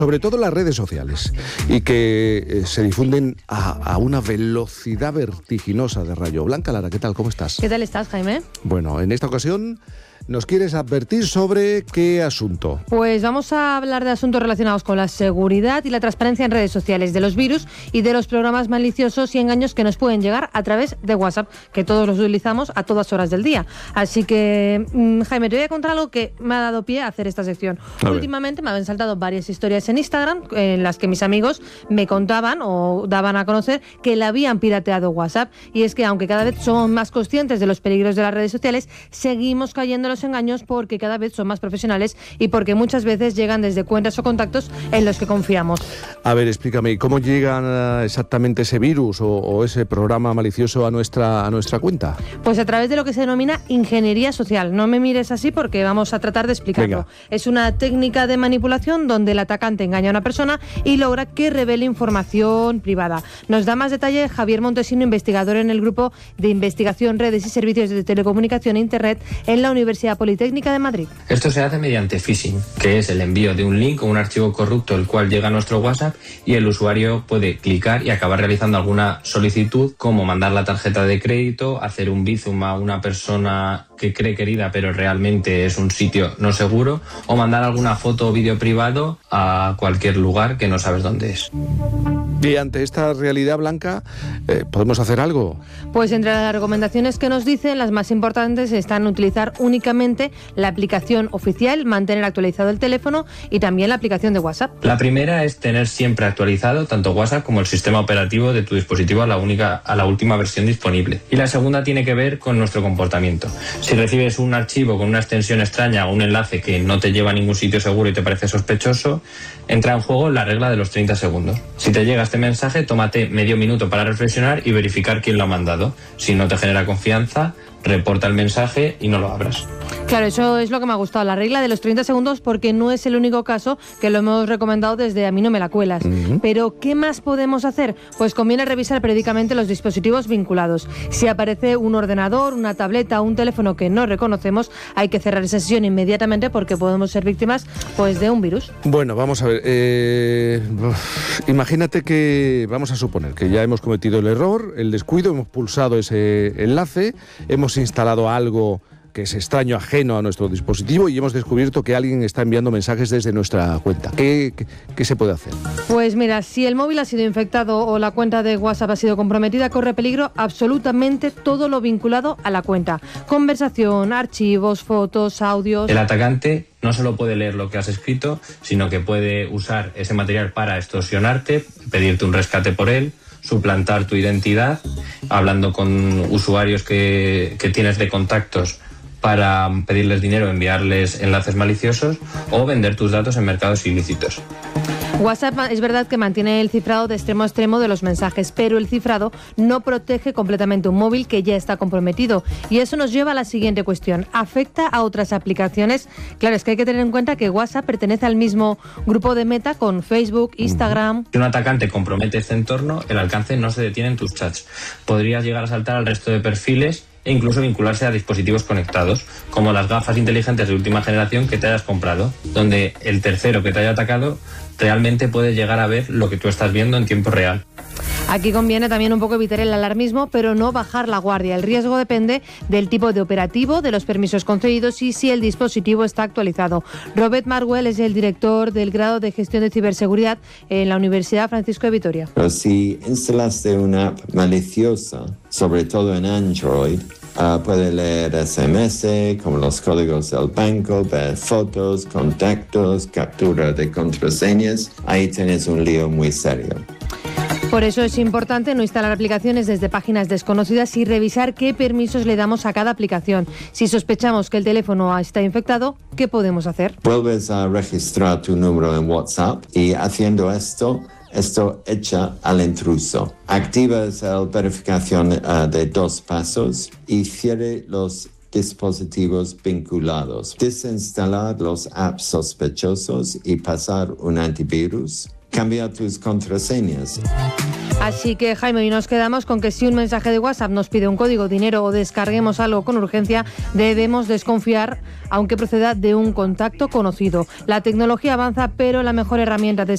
sobre todo las redes sociales, y que se difunden a una velocidad vertiginosa de rayo. Blanca Lara, ¿qué tal? ¿Cómo estás? ¿Qué tal estás, Jaime? Bueno, en esta ocasión nos quieres advertir sobre qué asunto. Pues vamos a hablar de asuntos relacionados con la seguridad y la transparencia en redes sociales, de los virus y de los programas maliciosos y engaños que nos pueden llegar a través de WhatsApp, que todos los utilizamos a todas horas del día. Así que, Jaime, te voy a contar algo que me ha dado pie a hacer esta sección. Últimamente me habían saltado varias historias en Instagram en las que mis amigos me contaban o daban a conocer que le habían pirateado WhatsApp. Y es que, aunque cada vez somos más conscientes de los peligros de las redes sociales, seguimos cayendo en los engaños porque cada vez son más profesionales y porque muchas veces llegan desde cuentas o contactos en los que confiamos. A ver, explícame, ¿cómo llega exactamente ese virus o ese programa malicioso a nuestra cuenta? Pues a través de lo que se denomina ingeniería social. No me mires así porque vamos a tratar de explicarlo. Venga. Es una técnica de manipulación donde el atacante engaña a una persona y logra que revele información privada. Nos da más detalle Javier Montesino, investigador en el Grupo de Investigación, Redes y Servicios de Telecomunicación e Internet en la Universidad Politécnica de Madrid. Esto se hace mediante phishing, que es el envío de un link o un archivo corrupto el cual llega a nuestro WhatsApp y el usuario puede clicar y acabar realizando alguna solicitud, como mandar la tarjeta de crédito, hacer un bizum a una persona que cree querida pero realmente es un sitio no seguro, o mandar alguna foto o vídeo privado a cualquier lugar que no sabes dónde es. Y ante esta realidad, Blanca, ¿podemos hacer algo? Pues entre las recomendaciones que nos dicen, las más importantes están utilizar únicamente la aplicación oficial, mantener actualizado el teléfono y también la aplicación de WhatsApp. La primera es tener siempre actualizado tanto WhatsApp como el sistema operativo de tu dispositivo a la última versión disponible. Y la segunda tiene que ver con nuestro comportamiento. Si recibes un archivo con una extensión extraña o un enlace que no te lleva a ningún sitio seguro y te parece sospechoso, entra en juego la regla de los 30 segundos. Si te llega este mensaje, tómate medio minuto para reflexionar y verificar quién lo ha mandado. Si no te genera confianza, reporta el mensaje y no lo abras. Claro, eso es lo que me ha gustado, la regla de los 30 segundos, porque no es el único caso que lo hemos recomendado desde A mí no me la cuelas. Pero, ¿qué más podemos hacer? Pues conviene revisar periódicamente los dispositivos vinculados. Si aparece un ordenador, una tableta o un teléfono que no reconocemos, hay que cerrar esa sesión inmediatamente porque podemos ser víctimas pues de un virus. Bueno, vamos a ver. Imagínate que, vamos a suponer que ya hemos cometido el error, el descuido, hemos pulsado ese enlace, hemos instalado algo que es extraño, ajeno a nuestro dispositivo, y hemos descubierto que alguien está enviando mensajes desde nuestra cuenta. ¿Qué se puede hacer? Pues mira, si el móvil ha sido infectado o la cuenta de WhatsApp ha sido comprometida, corre peligro absolutamente todo lo vinculado a la cuenta. Conversación, archivos, fotos, audios. El atacante no solo puede leer lo que has escrito, sino que puede usar ese material para extorsionarte, pedirte un rescate por él, suplantar tu identidad, hablando con usuarios que tienes de contactos para pedirles dinero, enviarles enlaces maliciosos o vender tus datos en mercados ilícitos. WhatsApp es verdad que mantiene el cifrado de extremo a extremo de los mensajes, pero el cifrado no protege completamente un móvil que ya está comprometido. Y eso nos lleva a la siguiente cuestión. ¿Afecta a otras aplicaciones? Claro, es que hay que tener en cuenta que WhatsApp pertenece al mismo grupo de Meta con Facebook, Instagram. Si un atacante compromete este entorno, el alcance no se detiene en tus chats. Podrías llegar a saltar al resto de perfiles e incluso vincularse a dispositivos conectados, como las gafas inteligentes de última generación que te hayas comprado, donde el tercero que te haya atacado realmente puede llegar a ver lo que tú estás viendo en tiempo real. Aquí conviene también un poco evitar el alarmismo, pero no bajar la guardia. El riesgo depende del tipo de operativo, de los permisos concedidos y si el dispositivo está actualizado. Robert Marwell es el director del grado de gestión de ciberseguridad en la Universidad Francisco de Vitoria. Pero si instalaste una app maliciosa, sobre todo en Android, puede leer SMS, como los códigos del banco, ver fotos, contactos, captura de contraseñas. Ahí tienes un lío muy serio. Por eso es importante no instalar aplicaciones desde páginas desconocidas y revisar qué permisos le damos a cada aplicación. Si sospechamos que el teléfono está infectado, ¿qué podemos hacer? Vuelves a registrar tu número en WhatsApp y haciendo esto echa al intruso. Activas la verificación de 2 pasos y cierre los dispositivos vinculados. Desinstalar los apps sospechosos y pasar un antivirus. Cambia tus contraseñas. Así que, Jaime, hoy nos quedamos con que si un mensaje de WhatsApp nos pide un código, dinero o descarguemos algo con urgencia, debemos desconfiar, aunque proceda de un contacto conocido. La tecnología avanza, pero la mejor herramienta de